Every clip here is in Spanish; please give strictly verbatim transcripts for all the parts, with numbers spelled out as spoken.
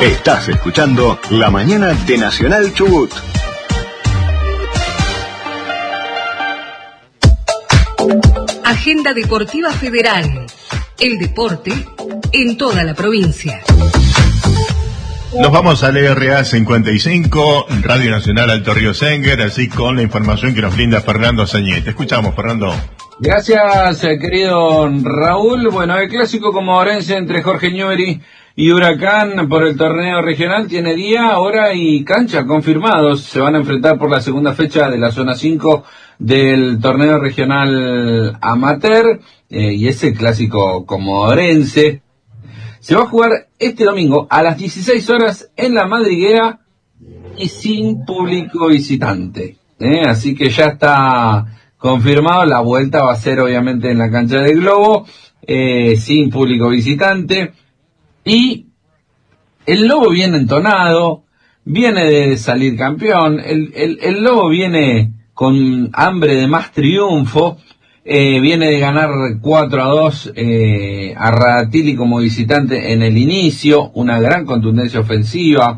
Estás escuchando La Mañana de Nacional Chubut. Agenda Deportiva Federal. El deporte en toda la provincia. Nos vamos al R A cincuenta y cinco, Radio Nacional Alto Río Senguer, así con la información que nos brinda Fernando Sañete. Escuchamos, Fernando. Gracias, querido Raúl. Bueno, el clásico comodorense entre Jorge Newbery y Huracán por el torneo regional tiene día, hora y cancha confirmados. Se van a enfrentar por la segunda fecha de la zona cinco del torneo regional amateur, eh, y ese clásico comodorense se va a jugar este domingo a las dieciséis horas en la Madriguera y sin público visitante. ¿eh? Así que ya está confirmado, la vuelta va a ser obviamente en la cancha del Globo, eh, sin público visitante. Y el Lobo viene entonado, viene de salir campeón, el, el, el Lobo viene con hambre de más triunfo. Eh, viene de ganar cuatro a dos eh, a Radatili como visitante en el inicio, una gran contundencia ofensiva,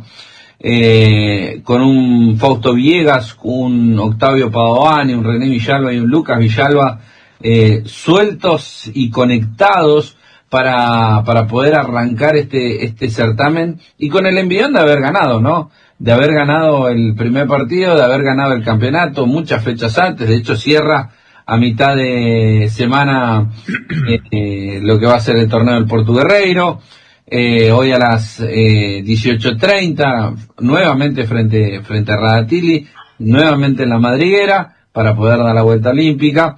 eh, con un Fausto Villegas, un Octavio Padovani, un René Villalba y un Lucas Villalba eh, sueltos y conectados para para poder arrancar este este certamen, y con el envión de haber ganado, ¿no? De haber ganado el primer partido, de haber ganado el campeonato muchas fechas antes. De hecho cierra a mitad de semana eh, eh, lo que va a ser el torneo del Porto Guerreiro, eh, hoy a las eh, dieciocho treinta, nuevamente frente, frente a Radatili, nuevamente en la Madriguera, para poder dar la vuelta olímpica,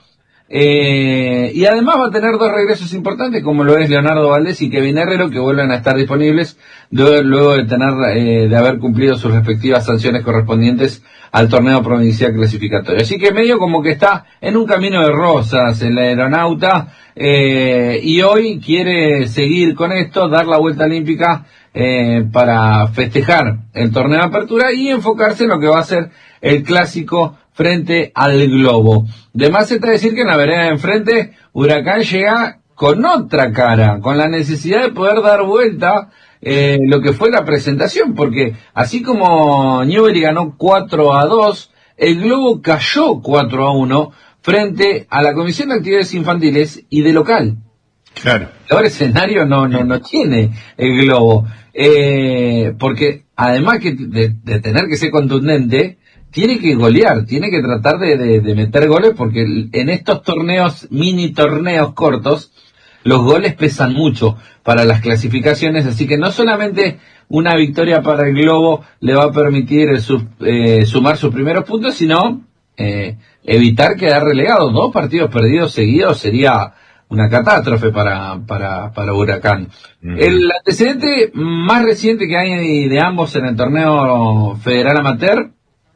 eh, y además va a tener dos regresos importantes, como lo es Leonardo Valdés y Kevin Herrero, que vuelven a estar disponibles luego, luego de tener, eh, de haber cumplido sus respectivas sanciones correspondientes al torneo provincial clasificatorio. Así que medio como que está en un camino de rosas el aeronauta, eh, y hoy quiere seguir con esto, dar la vuelta olímpica eh, para festejar el torneo de apertura y enfocarse en lo que va a ser el clásico frente al Globo. De más está decir que en la vereda de enfrente Huracán llega con otra cara, con la necesidad de poder dar vuelta Eh, lo que fue la presentación, porque así como Newbery ganó cuatro a dos, el Globo cayó cuatro a uno frente a la Comisión de Actividades Infantiles y de local. Claro. Ahora escenario no no no tiene el Globo, eh, porque además que de, de tener que ser contundente, tiene que golear, tiene que tratar de, de, de meter goles, porque en estos torneos, mini torneos cortos, los goles pesan mucho para las clasificaciones, así que no solamente una victoria para el Globo le va a permitir su, eh, sumar sus primeros puntos, sino eh, evitar quedar relegado. Dos partidos perdidos seguidos sería una catástrofe para para para Huracán. Uh-huh. El antecedente más reciente que hay de ambos en el torneo federal amateur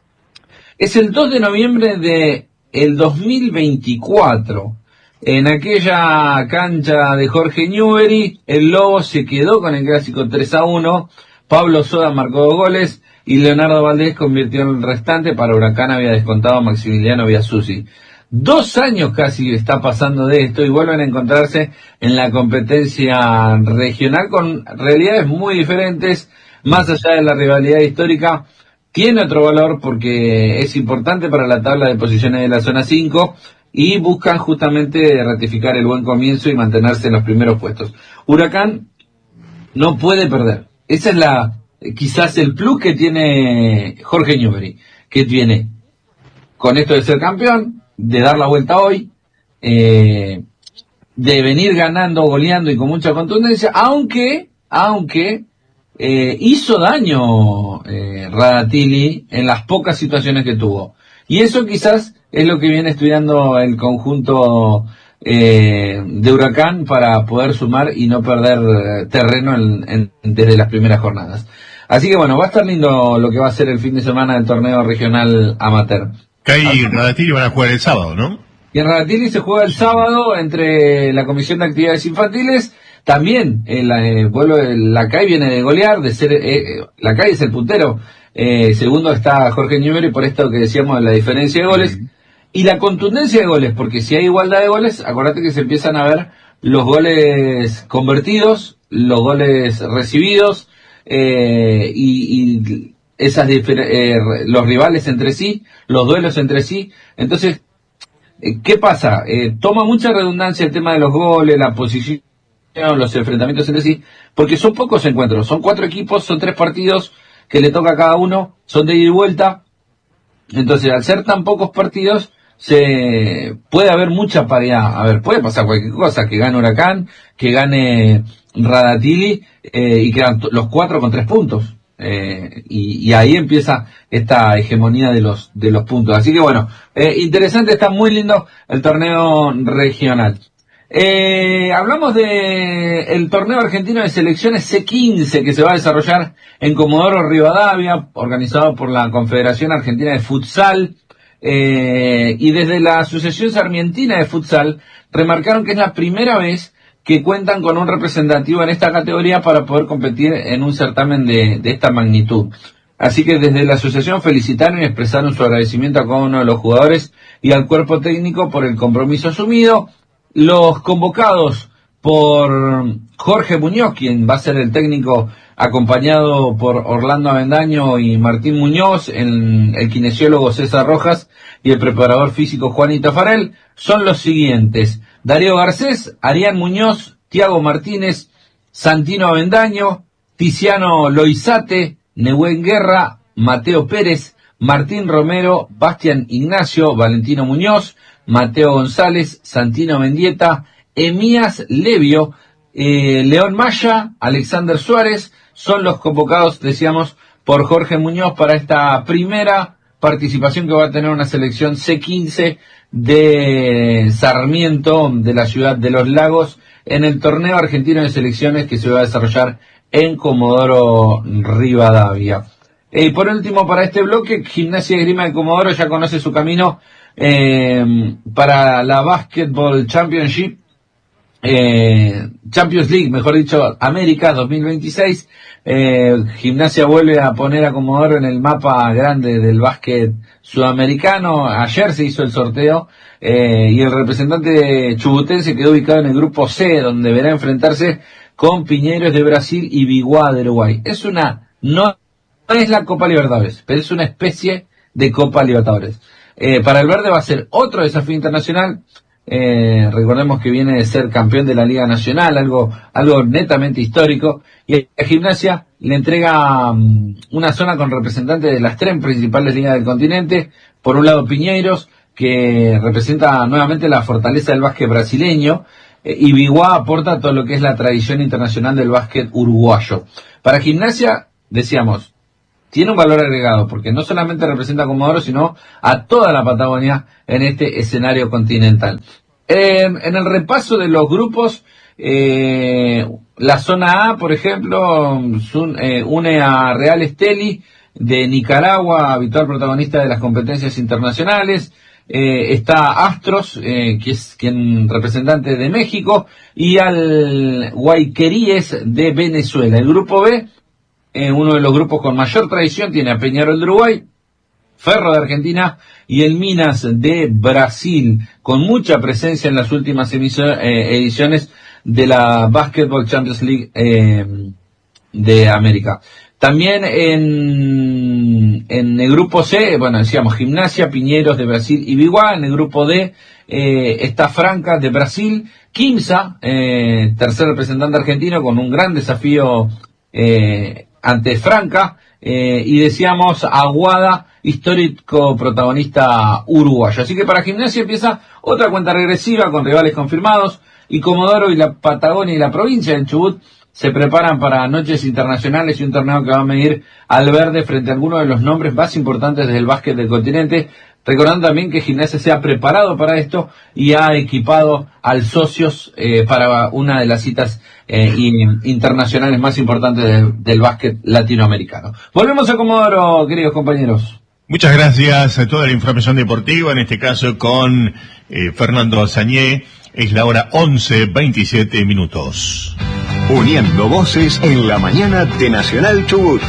es el dos de noviembre de el dos mil veinticuatro. En aquella cancha de Jorge Newbery, el Lobo se quedó con el clásico tres a uno, Pablo Soda marcó dos goles y Leonardo Valdés convirtió en el restante. Para Huracán había descontado Maximiliano Biasusi. Dos años casi está pasando de esto y vuelven a encontrarse en la competencia regional con realidades muy diferentes, más allá de la rivalidad histórica. Tiene otro valor porque es importante para la tabla de posiciones de la zona cinco, y buscan justamente ratificar el buen comienzo y mantenerse en los primeros puestos. Huracán no puede perder. Esa es la, quizás el plus que tiene Jorge Newbery, que tiene con esto de ser campeón, de dar la vuelta hoy, eh, de venir ganando, goleando y con mucha contundencia, aunque, aunque eh, hizo daño eh, Radatili en las pocas situaciones que tuvo. Y eso quizás es lo que viene estudiando el conjunto eh, de Huracán para poder sumar y no perder terreno en, en, desde las primeras jornadas. Así que bueno, va a estar lindo lo que va a ser el fin de semana del torneo regional amateur. Cay y Radatili van a jugar el sábado, ¿no? Y en Radatili se juega el sábado entre la Comisión de Actividades Infantiles. También, el, eh, vuelvo, la C A I viene de golear, de ser, eh, la C A I es el puntero. Eh, segundo está Jorge Newbery, por esto que decíamos de la diferencia de goles. Uh-huh. Y la contundencia de goles, porque si hay igualdad de goles, acuérdate que se empiezan a ver los goles convertidos, los goles recibidos, eh, y, y esas eh, los rivales entre sí, los duelos entre sí. Entonces, eh, ¿qué pasa? Eh, toma mucha redundancia el tema de los goles, la posición, los enfrentamientos entre sí, porque son pocos encuentros, son cuatro equipos, son tres partidos que le toca a cada uno, son de ida y vuelta. Entonces, al ser tan pocos partidos, se puede haber mucha paridad. A ver, puede pasar cualquier cosa, que gane Huracán, que gane Radatili, eh, y quedan los cuatro con tres puntos. Eh, y, y ahí empieza esta hegemonía de los de los puntos. Así que bueno, eh, interesante, está muy lindo el torneo regional. Eh, hablamos de el torneo argentino de selecciones C quince que se va a desarrollar en Comodoro Rivadavia, organizado por la Confederación Argentina de Futsal, eh, y desde la Asociación Sarmientina de Futsal remarcaron que es la primera vez que cuentan con un representativo en esta categoría para poder competir en un certamen de, de esta magnitud. Así que desde la asociación felicitaron y expresaron su agradecimiento a cada uno de los jugadores y al cuerpo técnico por el compromiso asumido. Los convocados por Jorge Muñoz, quien va a ser el técnico acompañado por Orlando Avendaño y Martín Muñoz, el, el kinesiólogo César Rojas y el preparador físico Juanito Farel, son los siguientes: Darío Garcés, Arián Muñoz, Tiago Martínez, Santino Avendaño, Tiziano Loizate, Nehuen Guerra, Mateo Pérez, Martín Romero, Bastián Ignacio, Valentino Muñoz, Mateo González, Santino Mendieta, Emías Levio, eh, León Maya, Alexander Suárez, son los convocados, decíamos, por Jorge Muñoz para esta primera participación que va a tener una selección C quince de Sarmiento, de la ciudad de Los Lagos, en el torneo argentino de selecciones que se va a desarrollar en Comodoro Rivadavia. Y eh, por último, para este bloque, Gimnasia y Esgrima de Comodoro ya conoce su camino eh, para la Basketball Championship, eh, Champions League, mejor dicho, América dos mil veintiséis. Eh, Gimnasia vuelve a poner a Comodoro en el mapa grande del básquet sudamericano. Ayer se hizo el sorteo eh, y el representante chubutense quedó ubicado en el grupo C, donde deberá enfrentarse con Piñeros de Brasil y Biguá de Uruguay. Es una, no, no es la Copa Libertadores, pero es una especie de Copa Libertadores. Eh, para el verde va a ser otro desafío internacional. Eh, recordemos que viene de ser campeón de la Liga Nacional, algo, algo netamente histórico, y a Gimnasia le entrega um, una zona con representantes de las tres principales ligas del continente. Por un lado Piñeiros, que representa nuevamente la fortaleza del básquet brasileño, eh, y Biguá aporta todo lo que es la tradición internacional del básquet uruguayo. Para Gimnasia, decíamos, tiene un valor agregado, porque no solamente representa a Comodoro, sino a toda la Patagonia en este escenario continental. Eh, en el repaso de los grupos, eh, la zona A, por ejemplo, sun, eh, une a Real Estelí de Nicaragua, habitual protagonista de las competencias internacionales. Eh, está Astros, eh, que es quien representante de México, y al Guayqueríes de Venezuela. El grupo B, Eh, uno de los grupos con mayor tradición, tiene a Peñarol de Uruguay, Ferro de Argentina y el Minas de Brasil, con mucha presencia en las últimas emiso- eh, ediciones de la Basketball Champions League eh, de América. También en, en el grupo C, bueno, decíamos Gimnasia, Piñeros de Brasil y Biguá. En el grupo D eh, está Franca de Brasil, Quimsa, eh, tercer representante argentino, con un gran desafío eh, ante Franca, eh, y decíamos Aguada, histórico protagonista uruguayo. Así que para Gimnasia empieza otra cuenta regresiva con rivales confirmados, y Comodoro y la Patagonia y la provincia del Chubut se preparan para noches internacionales y un torneo que va a medir al verde frente a algunos de los nombres más importantes del básquet del continente. Recordando también que Gimnasia se ha preparado para esto y ha equipado al Socios eh, para una de las citas eh, internacionales más importantes de, del básquet latinoamericano. Volvemos a Comodoro, queridos compañeros. Muchas gracias a toda la información deportiva, en este caso con eh, Fernando Azañé. Es la hora once veintisiete minutos. Uniendo voces en la mañana de Nacional Chubut.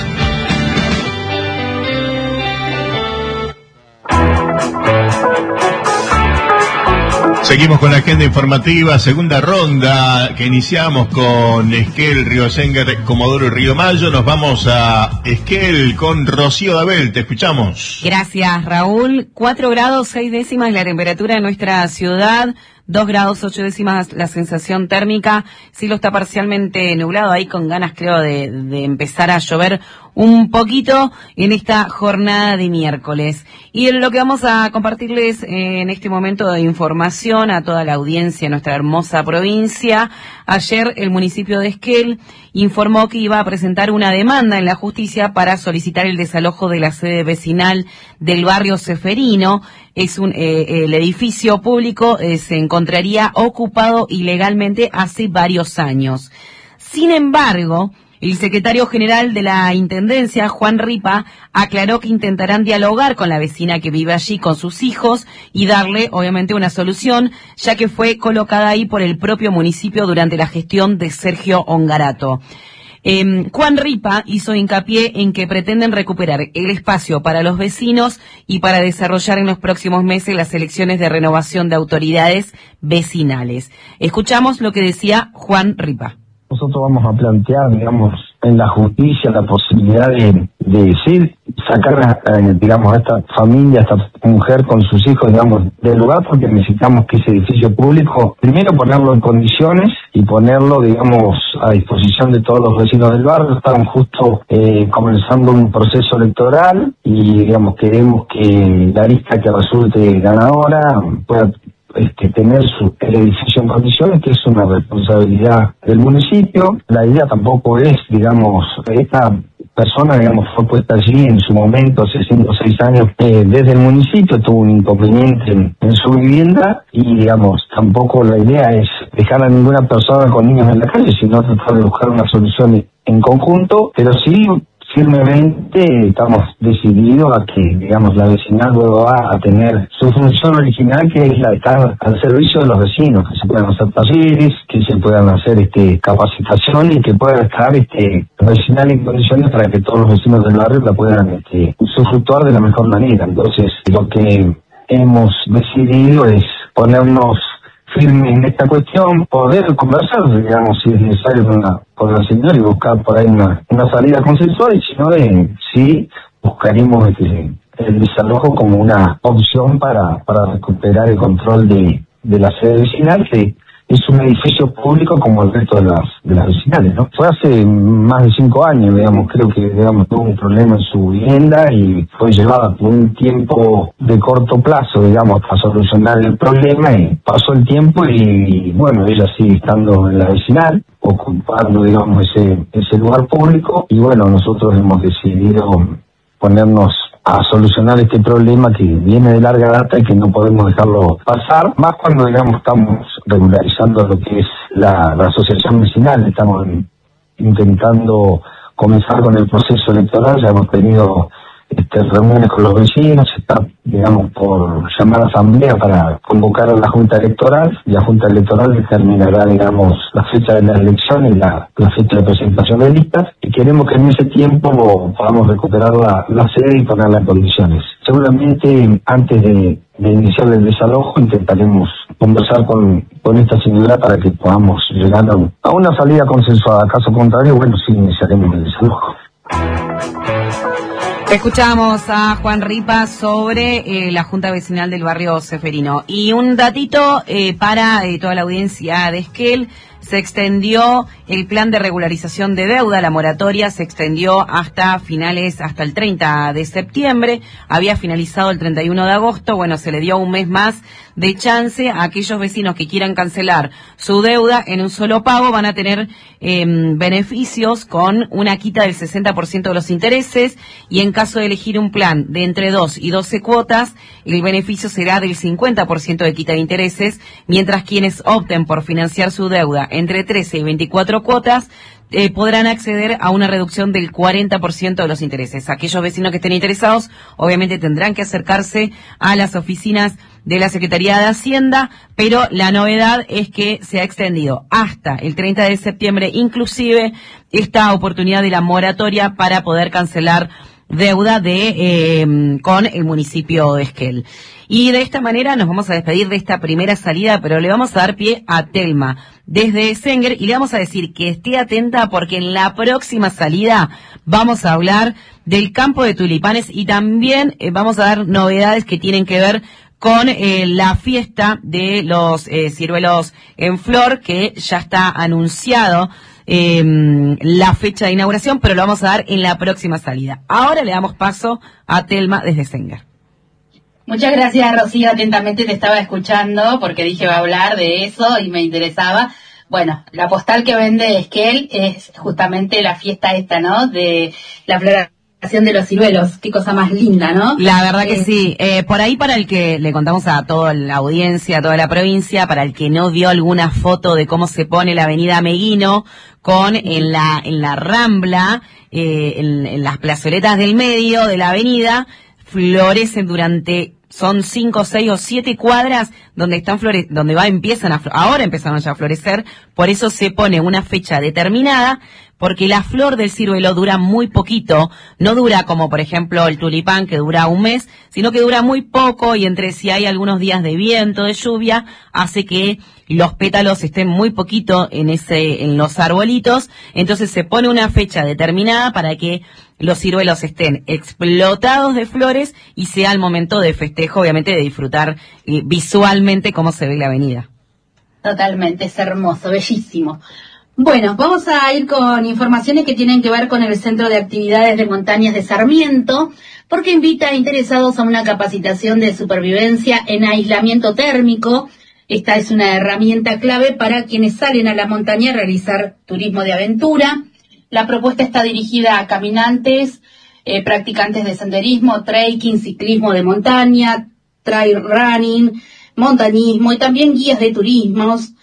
Seguimos con la agenda informativa, segunda ronda que iniciamos con Esquel, Río Senguer, Comodoro y Río Mayo. Nos vamos a Esquel con Rocío Dabel, te escuchamos. Gracias, Raúl. Cuatro grados seis décimas la temperatura en nuestra ciudad. Dos grados ocho décimas la sensación térmica. Cielo está parcialmente nublado, ahí con ganas creo de, de empezar a llover un poquito en esta jornada de miércoles. Y lo que vamos a compartirles en este momento de información a toda la audiencia de nuestra hermosa provincia. Ayer el municipio de Esquel informó que iba a presentar una demanda en la justicia para solicitar el desalojo de la sede vecinal del barrio Ceferino. Es un eh, el edificio público eh, se encontraría ocupado ilegalmente hace varios años. Sin embargo, el secretario general de la Intendencia, Juan Ripa, aclaró que intentarán dialogar con la vecina que vive allí con sus hijos y darle, obviamente, una solución, ya que fue colocada ahí por el propio municipio durante la gestión de Sergio Ongarato. Eh, Juan Ripa hizo hincapié en que pretenden recuperar el espacio para los vecinos y para desarrollar en los próximos meses las elecciones de renovación de autoridades vecinales. Escuchamos lo que decía Juan Ripa. Nosotros vamos a plantear, digamos, en la justicia la posibilidad de, de decir, sacar, eh, digamos, a esta familia, a esta mujer con sus hijos, digamos, del lugar, porque necesitamos que ese edificio público, primero ponerlo en condiciones y ponerlo, digamos, a disposición de todos los vecinos del barrio. Están justo eh, comenzando un proceso electoral y, digamos, queremos que la lista que resulte ganadora pueda Este, tener su, el edificio en condiciones, que es una responsabilidad del municipio. La idea tampoco es, digamos, esta persona, digamos, fue puesta allí en su momento, hace cinco o seis años, eh, desde el municipio, tuvo un inconveniente en, en su vivienda y, digamos, tampoco la idea es dejar a ninguna persona con niños en la calle, sino tratar de buscar una solución en conjunto, pero sí firmemente estamos decididos a que, digamos, la vecinal luego va a tener su función original, que es la de estar al servicio de los vecinos, que se puedan hacer talleres, que se puedan hacer este capacitaciones y que puedan estar este vecinal en condiciones para que todos los vecinos del barrio la puedan este, usufructuar de la mejor manera. Entonces, lo que hemos decidido es ponernos firme en esta cuestión, poder conversar, digamos, si es necesario con la, con la señora y buscar por ahí una, una salida consensual, y si no, eh, sí buscaremos este, el desalojo como una opción para, para recuperar el control de, de la sede vecinal, que es un edificio público como el resto de las de las vecinales, ¿no? Fue hace más de cinco años, digamos, creo que, digamos, tuvo un problema en su vivienda y fue llevada por un tiempo de corto plazo, digamos, para solucionar el problema, y pasó el tiempo y, bueno, ella sigue estando en la vecinal, ocupando, digamos, ese, ese lugar público, y bueno, nosotros hemos decidido ponernos a solucionar este problema que viene de larga data y que no podemos dejarlo pasar, más cuando, digamos, estamos regularizando lo que es la, la asociación vecinal. Estamos intentando comenzar con el proceso electoral, ya hemos tenido este, reuniones con los vecinos, se está, digamos, por llamar a asamblea para convocar a la Junta Electoral, y la Junta Electoral determinará, digamos, la fecha de las elecciones y la, la fecha de presentación de listas, y queremos que en ese tiempo podamos recuperar la, la sede y ponerla en condiciones. Seguramente antes de, de iniciar el desalojo intentaremos conversar con, con esta señora para que podamos llegar a, a una salida consensuada. Caso contrario, bueno, sí iniciaremos el desalojo. Escuchamos a Juan Ripa sobre eh, la Junta Vecinal del barrio Ceferino. Y un datito eh, para eh, toda la audiencia de Esquel: se extendió el plan de regularización de deuda, la moratoria se extendió hasta finales, hasta el treinta de septiembre, había finalizado el treinta y uno de agosto, bueno, se le dio un mes más de chance a aquellos vecinos que quieran cancelar su deuda en un solo pago. Van a tener eh, beneficios con una quita del sesenta por ciento de los intereses, y en caso de elegir un plan de entre dos y doce cuotas, el beneficio será del cincuenta por ciento de quita de intereses, mientras quienes opten por financiar su deuda entre trece y veinticuatro cuotas eh, podrán acceder a una reducción del cuarenta por ciento de los intereses. Aquellos vecinos que estén interesados obviamente tendrán que acercarse a las oficinas de la Secretaría de Hacienda, pero la novedad es que se ha extendido hasta el treinta de septiembre inclusive esta oportunidad de la moratoria para poder cancelar deuda de eh, con el municipio de Esquel. Y de esta manera nos vamos a despedir de esta primera salida, pero le vamos a dar pie a Telma desde Senguer y le vamos a decir que esté atenta porque en la próxima salida vamos a hablar del campo de tulipanes y también eh, vamos a dar novedades que tienen que ver con eh, la fiesta de los eh, ciruelos en flor, que ya está anunciado eh, la fecha de inauguración, pero lo vamos a dar en la próxima salida. Ahora le damos paso a Telma desde Senguer. Muchas gracias, Rocío. Atentamente te estaba escuchando porque dije va a hablar de eso y me interesaba. Bueno, la postal que vende Esquel es justamente la fiesta esta, ¿no? De la floración de los ciruelos. Qué cosa más linda, ¿no? La verdad que eh, sí. Eh, por ahí, para el que le contamos a toda la audiencia, a toda la provincia, para el que no vio alguna foto de cómo se pone la avenida Meguino con en la en la Rambla, eh, en, en las plazoletas del medio de la avenida, florecen durante, son cinco, seis o siete cuadras donde están flore donde va empiezan a ahora empezaron ya a florecer, por eso se pone una fecha determinada, porque la flor del ciruelo dura muy poquito, no dura como por ejemplo el tulipán que dura un mes, sino que dura muy poco y entre si hay algunos días de viento, de lluvia, hace que los pétalos estén muy poquito en ese en los arbolitos, entonces se pone una fecha determinada para que los ciruelos estén explotados de flores y sea el momento de festejo, obviamente de disfrutar eh, visualmente cómo se ve la avenida. Totalmente, es hermoso, bellísimo. Bueno, vamos a ir con informaciones que tienen que ver con el Centro de Actividades de Montañas de Sarmiento, porque invita a interesados a una capacitación de supervivencia en aislamiento térmico. Esta es una herramienta clave para quienes salen a la montaña a realizar turismo de aventura. La propuesta está dirigida a caminantes, eh, practicantes de senderismo, trekking, ciclismo de montaña, trail running, montañismo y también guías de turismos,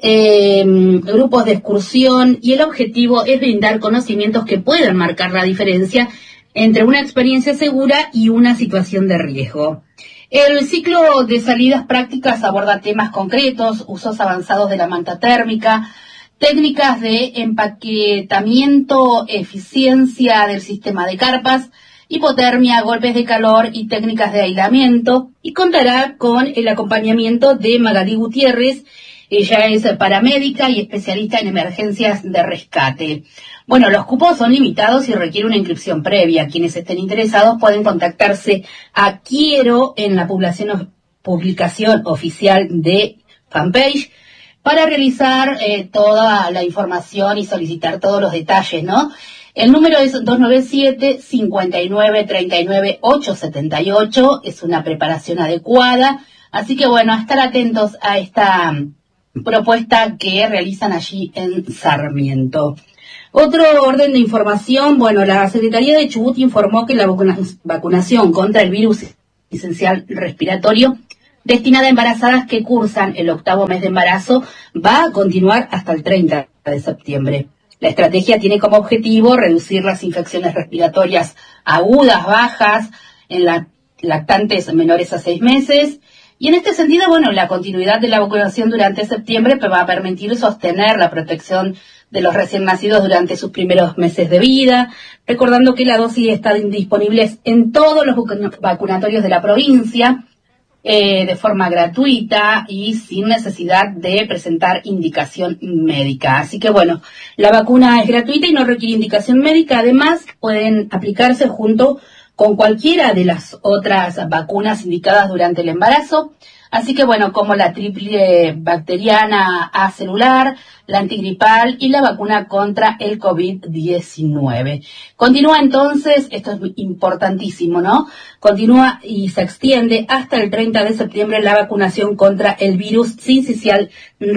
eh, grupos de excursión, y el objetivo es brindar conocimientos que puedan marcar la diferencia entre una experiencia segura y una situación de riesgo. El ciclo de salidas prácticas aborda temas concretos, usos avanzados de la manta térmica, técnicas de empaquetamiento, eficiencia del sistema de carpas, hipotermia, golpes de calor y técnicas de aislamiento, y contará con el acompañamiento de Magalí Gutiérrez. Ella es paramédica y especialista en emergencias de rescate. Bueno, los cupos son limitados y requiere una inscripción previa. Quienes estén interesados pueden contactarse a Quiero en la publicación, publicación oficial de fanpage para realizar eh, toda la información y solicitar todos los detalles, ¿no? El número es dos nueve siete, cinco nueve, tres nueve, ocho siete ocho, es una preparación adecuada, así que bueno, a estar atentos a esta propuesta que realizan allí en Sarmiento. Otro orden de información, bueno, la Secretaría de Chubut informó que la vacuna, vacunación contra el virus esencial respiratorio destinada a embarazadas que cursan el octavo mes de embarazo va a continuar hasta el treinta de septiembre. La estrategia tiene como objetivo reducir las infecciones respiratorias agudas, bajas, en las lactantes menores a seis meses. Y en este sentido, bueno, la continuidad de la vacunación durante septiembre va a permitir sostener la protección de los recién nacidos durante sus primeros meses de vida, recordando que la dosis está disponible en todos los vacunatorios de la provincia, eh, de forma gratuita y sin necesidad de presentar indicación médica. Así que bueno, la vacuna es gratuita y no requiere indicación médica. Además, pueden aplicarse junto con cualquiera de las otras vacunas indicadas durante el embarazo. Así que bueno, como la triple bacteriana acelular, la antigripal y la vacuna contra el COVID diecinueve. Continúa entonces, esto es importantísimo, ¿no? Continúa y se extiende hasta el treinta de septiembre la vacunación contra el virus sincicial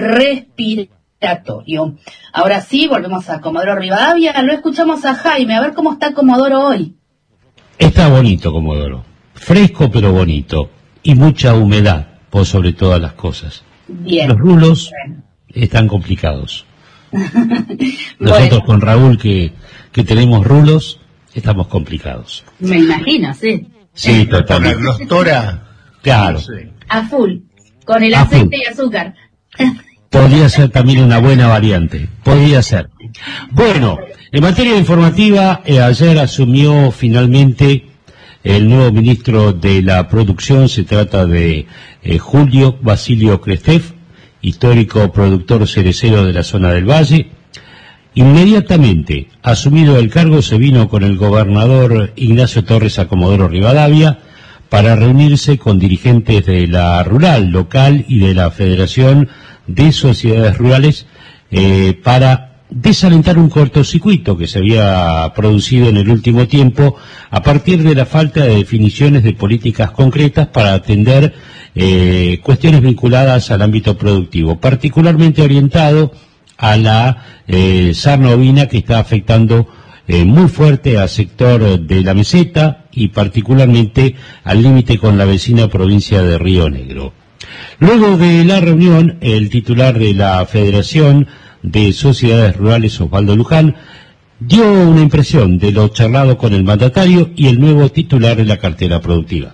respiratorio. Ahora sí, volvemos a Comodoro Rivadavia, lo escuchamos a Jaime, a ver cómo está Comodoro hoy. Está bonito Comodoro, fresco pero bonito, y mucha humedad por sobre todas las cosas. Bien. Los rulos bueno. están complicados. Nosotros bueno. con Raúl que, que tenemos rulos, estamos complicados. Me imagino, sí. Sí, totalmente. Los Tora. Claro. Sí. A full, con el A aceite full. y azúcar. Podría ser también una buena variante, podría ser. Bueno, en materia informativa, eh, ayer asumió finalmente el nuevo ministro de la Producción. Se trata de eh, Julio Basilio Krestev, histórico productor cerecero de la zona del Valle. Inmediatamente asumido el cargo, se vino con el gobernador Ignacio Torres a Comodoro Rivadavia para reunirse con dirigentes de la rural local y de la Federación de Sociedades Rurales eh, para desalentar un cortocircuito que se había producido en el último tiempo a partir de la falta de definiciones de políticas concretas para atender eh, cuestiones vinculadas al ámbito productivo, particularmente orientado a la eh, sarna ovina, que está afectando eh, muy fuerte al sector de la meseta y particularmente al límite con la vecina provincia de Río Negro. Luego de la reunión, el titular de la Federación de Sociedades Rurales, Osvaldo Luján, dio una impresión de lo charlado con el mandatario y el nuevo titular de la cartera productiva.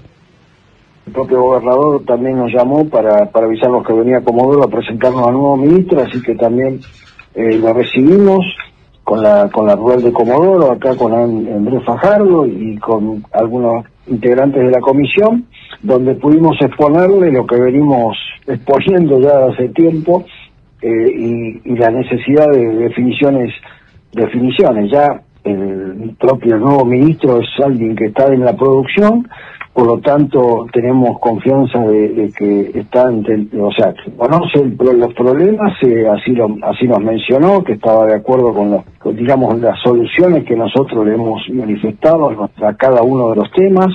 El propio gobernador también nos llamó para, para avisarnos que venía a Comodoro a presentarnos al nuevo ministro, así que también eh, lo recibimos con la con la rural de Comodoro, acá con Andrés Fajardo y con algunos integrantes de la comisión, donde pudimos exponerle lo que venimos exponiendo ya hace tiempo, eh, y, y la necesidad de definiciones, definiciones. Ya el propio nuevo ministro es alguien que está en la producción, por lo tanto tenemos confianza de, de que está, o sea, que conoce el, los problemas, eh, así lo, así nos mencionó, que estaba de acuerdo con, los, con, digamos, las soluciones que nosotros le hemos manifestado a cada uno de los temas,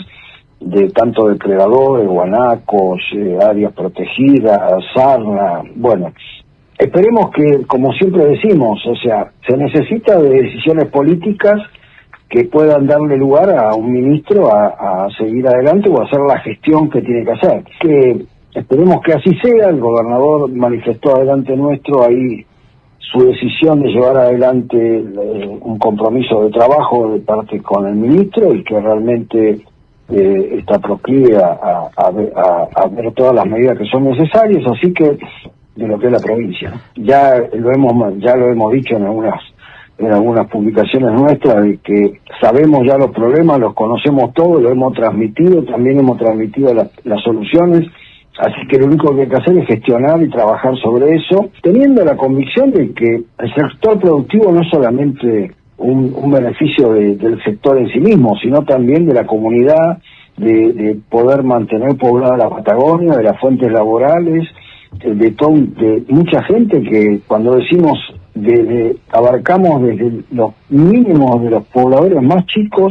de tanto depredadores, guanacos, eh, áreas protegidas, sarna. Bueno, esperemos que, como siempre decimos, o sea, se necesita de decisiones políticas que puedan darle lugar a un ministro a, a seguir adelante o a hacer la gestión que tiene que hacer. Que esperemos que así sea. El gobernador manifestó adelante nuestro ahí su decisión de llevar adelante eh, un compromiso de trabajo de parte con el ministro, y que realmente eh, está proclive a, a, a, a ver todas las medidas que son necesarias, así que de lo que es la provincia. Ya lo hemos ya lo hemos dicho en algunas en algunas publicaciones nuestras, de que sabemos ya los problemas, los conocemos todos, lo hemos transmitido, también hemos transmitido la, las soluciones, así que lo único que hay que hacer es gestionar y trabajar sobre eso, teniendo la convicción de que el sector productivo no es solamente un, un beneficio de, del sector en sí mismo, sino también de la comunidad, de, de poder mantener poblada la Patagonia, de las fuentes laborales, de, de, todo, de mucha gente que cuando decimos De, de, abarcamos desde los mínimos de los pobladores más chicos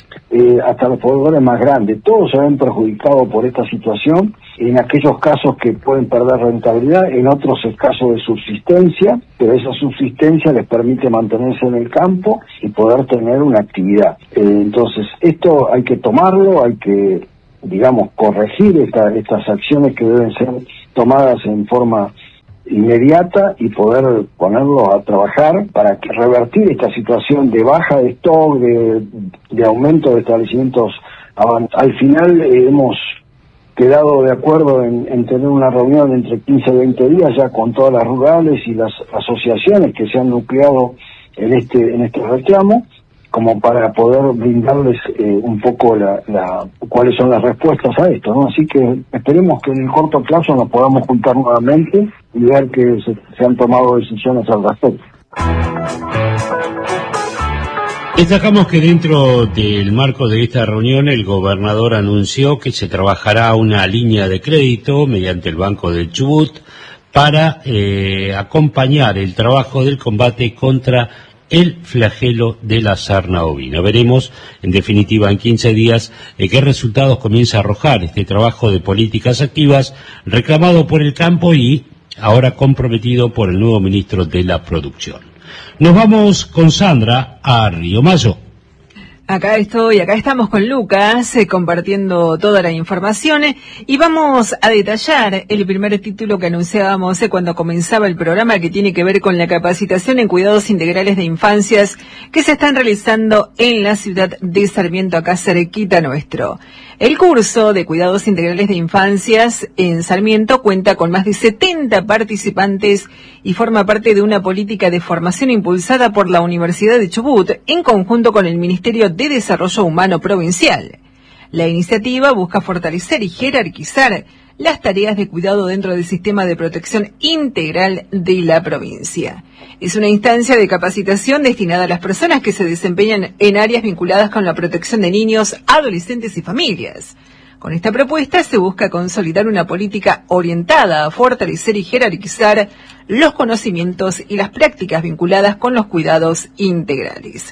eh, hasta los pobladores más grandes. Todos se ven perjudicados por esta situación, en aquellos casos que pueden perder rentabilidad, en otros es caso de subsistencia, pero esa subsistencia les permite mantenerse en el campo y poder tener una actividad. Eh, entonces, esto hay que tomarlo, hay que, digamos, corregir esta, estas acciones que deben ser tomadas en forma inmediata y poder ponerlo a trabajar para que revertir esta situación de baja de stock, de, de aumento de establecimientos. Al final eh, hemos quedado de acuerdo en, en tener una reunión entre quince y veinte días ya con todas las rurales y las asociaciones que se han nucleado en este en este reclamo, como para poder brindarles eh, un poco la, la cuáles son las respuestas a esto, ¿no? Así que esperemos que en el corto plazo nos podamos juntar nuevamente y ver que se, se han tomado decisiones al respecto. Destacamos que dentro del marco de esta reunión el gobernador anunció que se trabajará una línea de crédito mediante el Banco del Chubut para eh, acompañar el trabajo del combate contra el flagelo de la sarna ovina. Veremos, en definitiva, en quince días, eh, qué resultados comienza a arrojar este trabajo de políticas activas reclamado por el campo y ahora comprometido por el nuevo ministro de la Producción. Nos vamos con Sandra a Río Mayo. Acá estoy, acá estamos con Lucas eh, compartiendo toda la información eh, y vamos a detallar el primer título que anunciábamos eh, cuando comenzaba el programa, que tiene que ver con la capacitación en cuidados integrales de infancias que se están realizando en la ciudad de Sarmiento, acá cerquita nuestro. El curso de cuidados integrales de infancias en Sarmiento cuenta con más de setenta participantes y forma parte de una política de formación impulsada por la Universidad de Chubut en conjunto con el Ministerio de Desarrollo Humano Provincial. La iniciativa busca fortalecer y jerarquizar las tareas de cuidado dentro del sistema de protección integral de la provincia. Es una instancia de capacitación destinada a las personas que se desempeñan en áreas vinculadas con la protección de niños, adolescentes y familias. Con esta propuesta se busca consolidar una política orientada a fortalecer y jerarquizar los conocimientos y las prácticas vinculadas con los cuidados integrales.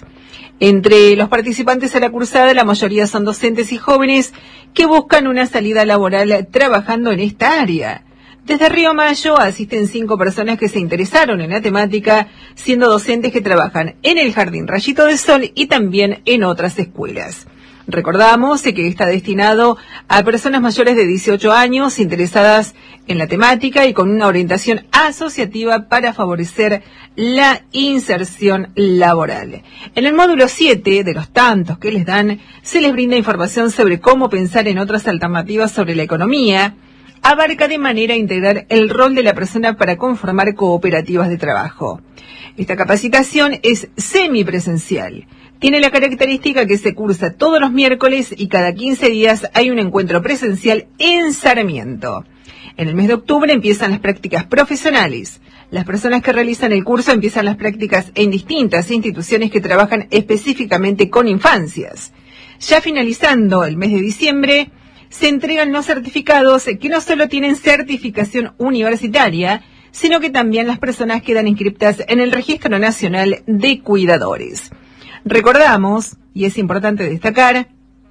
Entre los participantes a la cursada, la mayoría son docentes y jóvenes que buscan una salida laboral trabajando en esta área. Desde Río Mayo asisten cinco personas que se interesaron en la temática, siendo docentes que trabajan en el Jardín Rayito de Sol y también en otras escuelas. Recordamos que está destinado a personas mayores de dieciocho años interesadas en la temática y con una orientación asociativa para favorecer la inserción laboral. En el módulo siete, de los tantos que les dan, se les brinda información sobre cómo pensar en otras alternativas sobre la economía. Abarca de manera integral el rol de la persona para conformar cooperativas de trabajo. Esta capacitación es semipresencial. Tiene la característica que se cursa todos los miércoles y cada quince días hay un encuentro presencial en Sarmiento. En el mes de octubre empiezan las prácticas profesionales. Las personas que realizan el curso empiezan las prácticas en distintas instituciones que trabajan específicamente con infancias. Ya finalizando el mes de diciembre, se entregan los certificados que no solo tienen certificación universitaria, sino que también las personas quedan inscriptas en el Registro Nacional de Cuidadores. Recordamos, y es importante destacar,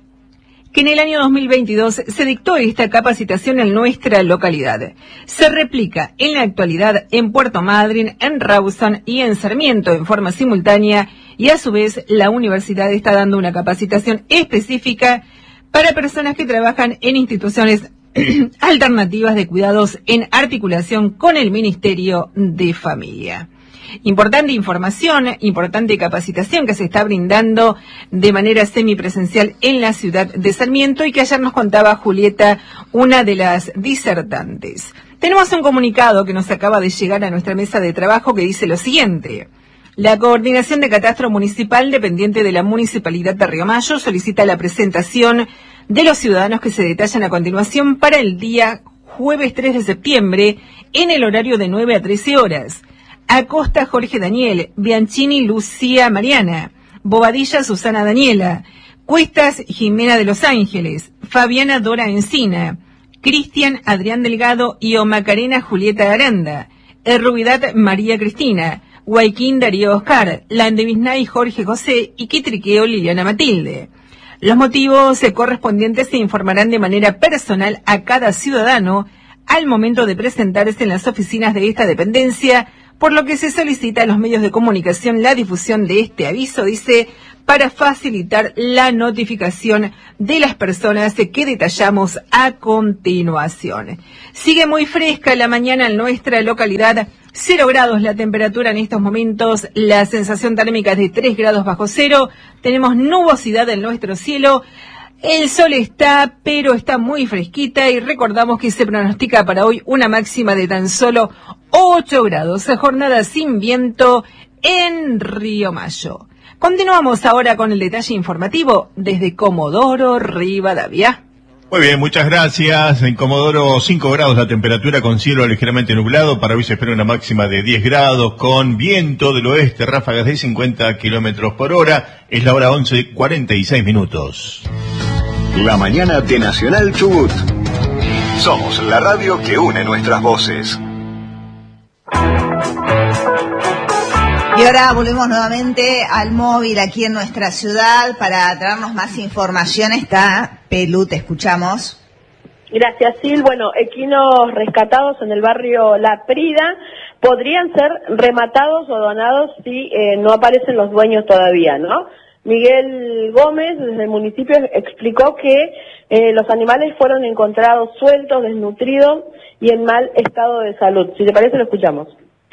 que en el año dos mil veintidós se dictó esta capacitación en nuestra localidad. Se replica en la actualidad en Puerto Madryn, en Rawson y en Sarmiento en forma simultánea, y a su vez la universidad está dando una capacitación específica para personas que trabajan en instituciones alternativas de cuidados en articulación con el Ministerio de Familia. Importante información, importante capacitación que se está brindando de manera semipresencial en la ciudad de Sarmiento y que ayer nos contaba Julieta, una de las disertantes. Tenemos un comunicado que nos acaba de llegar a nuestra mesa de trabajo que dice lo siguiente. La Coordinación de Catastro Municipal, dependiente de la Municipalidad de Río Mayo, solicita la presentación de los ciudadanos que se detallan a continuación para el día jueves tres de septiembre en el horario de nueve a trece horas. Acosta Jorge Daniel, Bianchini Lucía Mariana, Bobadilla Susana Daniela, Cuestas Jimena de Los Ángeles, Fabiana Dora Encina, Cristian Adrián Delgado y O Macarena Julieta Aranda, Errubidad María Cristina, Guayquín Darío Oscar, Landevisnay Jorge José y Quitriqueo Liliana Matilde. Los motivos correspondientes se informarán de manera personal a cada ciudadano al momento de presentarse en las oficinas de esta dependencia, por lo que se solicita a los medios de comunicación la difusión de este aviso, dice, para facilitar la notificación de las personas que detallamos a continuación. Sigue muy fresca la mañana en nuestra localidad, cero grados la temperatura en estos momentos, la sensación térmica es de tres grados bajo cero, tenemos nubosidad en nuestro cielo. El sol está, pero está muy fresquita y recordamos que se pronostica para hoy una máxima de tan solo ocho grados. Jornada sin viento en Río Mayo. Continuamos ahora con el detalle informativo desde Comodoro Rivadavia. Muy bien, muchas gracias. En Comodoro, cinco grados la temperatura con cielo ligeramente nublado. Para hoy se espera una máxima de diez grados con viento del oeste, ráfagas de cincuenta kilómetros por hora. Es la hora once cuarenta y seis minutos. La mañana de Nacional Chubut. Somos la radio que une nuestras voces. Y ahora volvemos nuevamente al móvil aquí en nuestra ciudad para traernos más información. Está Pelu, te escuchamos. Gracias, Sil. Bueno, equinos rescatados en el barrio La Prida podrían ser rematados o donados si eh, no aparecen los dueños todavía, ¿no? Miguel Gómez, desde el municipio, explicó que eh, los animales fueron encontrados sueltos, desnutridos y en mal estado de salud. Si te parece, lo escuchamos.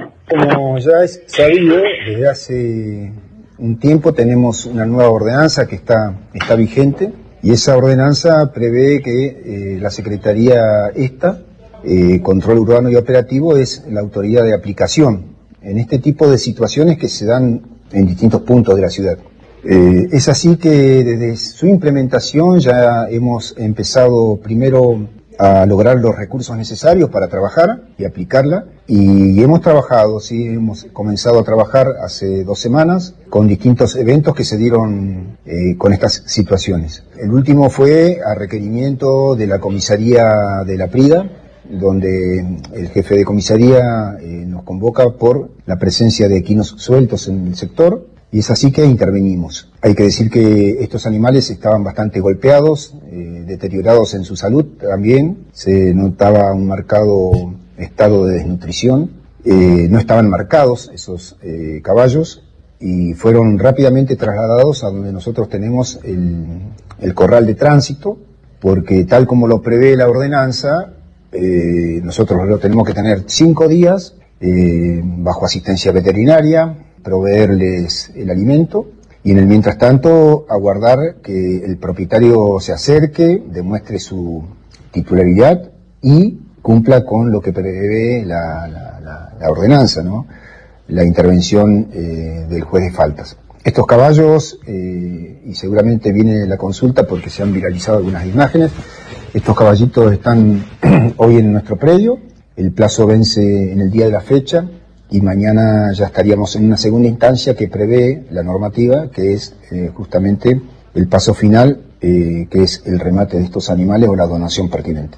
Como ya es sabido, desde hace un tiempo tenemos una nueva ordenanza que está, está vigente, y esa ordenanza prevé que eh, la Secretaría esta, eh, Control Urbano y Operativo, es la autoridad de aplicación en este tipo de situaciones que se dan en distintos puntos de la ciudad. Eh, es así que desde su implementación ya hemos empezado primero a lograr los recursos necesarios para trabajar y aplicarla, y hemos trabajado, sí, hemos comenzado a trabajar hace dos semanas con distintos eventos que se dieron eh, con estas situaciones. El último fue a requerimiento de la comisaría de la Prida, donde el jefe de comisaría eh, nos convoca por la presencia de equinos sueltos en el sector, y es así que intervenimos. Hay que decir que estos animales estaban bastante golpeados, eh, deteriorados en su salud también, se notaba un marcado estado de desnutrición, eh, no estaban marcados esos eh, caballos, y fueron rápidamente trasladados a donde nosotros tenemos el, el corral de tránsito, porque tal como lo prevé la ordenanza, eh, nosotros lo tenemos que tener cinco días eh, bajo asistencia veterinaria, proveerles el alimento, y en el mientras tanto aguardar que el propietario se acerque, demuestre su titularidad y cumpla con lo que prevé la, la, la, la ordenanza, ¿no? La intervención eh, del juez de faltas. Estos caballos, eh, y seguramente viene la consulta porque se han viralizado algunas imágenes, estos caballitos están hoy en nuestro predio, el plazo vence en el día de la fecha, y mañana ya estaríamos en una segunda instancia que prevé la normativa, que es eh, justamente el paso final, eh, que es el remate de estos animales o la donación pertinente.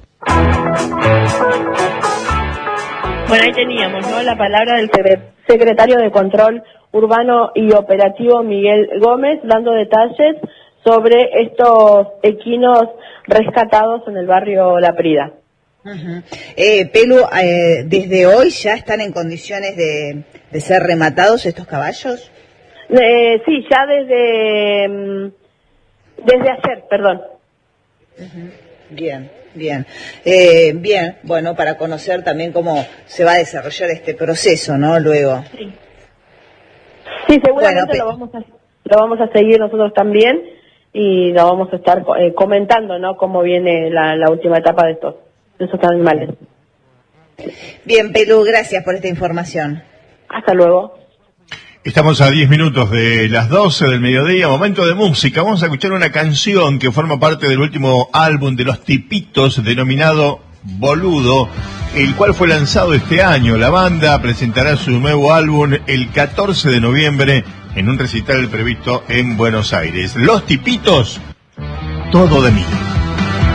Bueno, ahí teníamos, ¿no?, la palabra del secretario de Control Urbano y Operativo, Miguel Gómez, dando detalles sobre estos equinos rescatados en el barrio La Prida. Uh-huh. eh, Pelu, eh, ¿desde hoy ya están en condiciones de, de ser rematados estos caballos? Eh, sí, ya desde, desde ayer, perdón. Uh-huh. Bien, bien. Eh, bien, bueno, para conocer también cómo se va a desarrollar este proceso, ¿no? Luego. Sí, sí, seguramente bueno, lo, vamos a, lo vamos a seguir nosotros también, y lo vamos a estar eh, comentando, ¿no?, cómo viene la, la última etapa de estos. esos animales. Bien, Pelu, gracias por esta información. Hasta luego. Estamos a diez minutos de las doce del mediodía, momento de música. Vamos a escuchar una canción que forma parte del último álbum de Los Tipitos, denominado Boludo, el cual fue lanzado este año. La banda presentará su nuevo álbum el catorce de noviembre en un recital previsto en Buenos Aires. Los Tipitos, todo de mí.